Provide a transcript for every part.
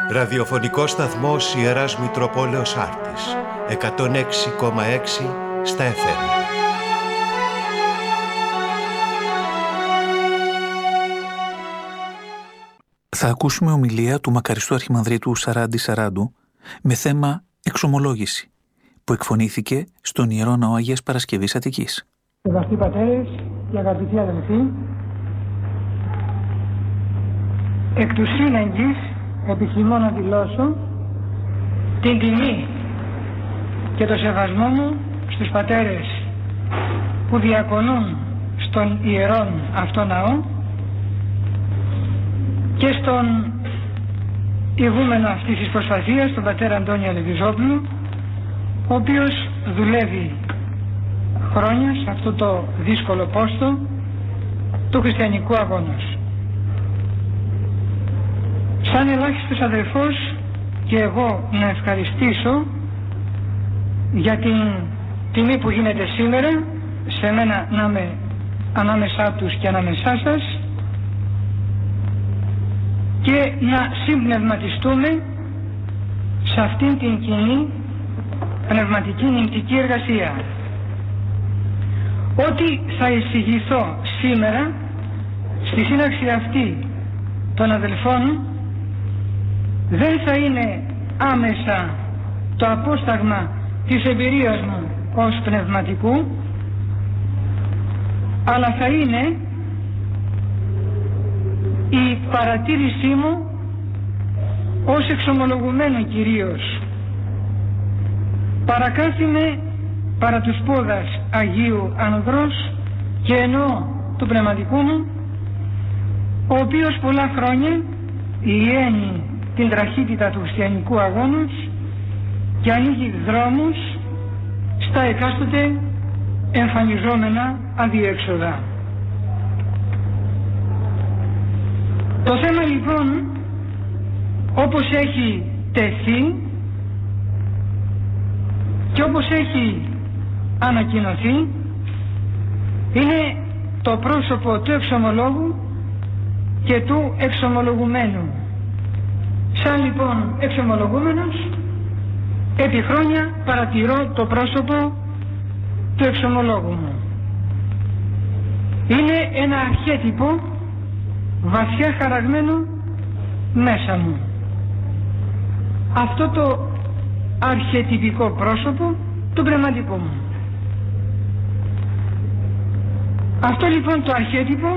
Ραδιοφωνικός σταθμός Ιεράς Μητροπόλεως Άρτης, 106,6 στα FM. Θα ακούσουμε ομιλία του μακαριστού Αρχιμανδρίτου Σαράντη Σαράντου με θέμα εξομολόγηση, που εκφωνήθηκε στον Ιερό Ναό Αγίας Παρασκευής Αττικής. Σεβαστοί πατέρες και αγαπητοί αδελφοί, εκ του σύνεγγυς επιθυμώ να δηλώσω την τιμή και το σεβασμό μου στους πατέρες που διακονούν στον Ιερόν αυτό ναό και στον ηγούμενο αυτής της προσπαθίας, τον πατέρα Αντώνιο Αλεβιζόπουλο, ο οποίος δουλεύει χρόνια σε αυτό το δύσκολο πόστο του χριστιανικού αγώνος. Σαν ελάχιστος αδελφός και εγώ να ευχαριστήσω για την τιμή που γίνεται σήμερα σε μένα να είμαι ανάμεσά τους και ανάμεσά σας και να συμπνευματιστούμε σε αυτήν την κοινή πνευματική νηπτική εργασία. Ό,τι θα εισηγηθώ σήμερα στη σύναξη αυτή των αδελφών δεν θα είναι άμεσα το απόσταγμα της εμπειρίας μου ως πνευματικού, αλλά θα είναι η παρατήρησή μου ως εξομολογουμένο κυρίως. Παρακάθιμε παρά τους πόδας Αγίου Ανδρός και εννοώ του πνευματικού μου, ο οποίος πολλά χρόνια ιένει την τραχύτητα του χριστιανικού αγώνος και ανοίγει δρόμους στα εκάστοτε εμφανιζόμενα αδιέξοδα. Το θέμα λοιπόν, όπως έχει τεθεί και όπως έχει ανακοινωθεί, είναι το πρόσωπο του εξομολόγου και του εξομολογουμένου. Σαν λοιπόν εξομολογούμενος, επί χρόνια παρατηρώ το πρόσωπο του εξομολόγου μου. Είναι ένα αρχέτυπο βαθιά χαραγμένο μέσα μου. Αυτό το αρχετυπικό πρόσωπο του πνευματικού μου. Αυτό λοιπόν το αρχέτυπο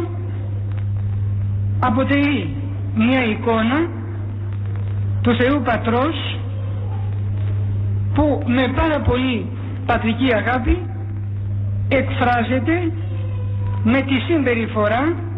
αποτελεί μια εικόνα του Θεού Πατρός που με πάρα πολύ πατρική αγάπη εκφράζεται με τη συμπεριφορά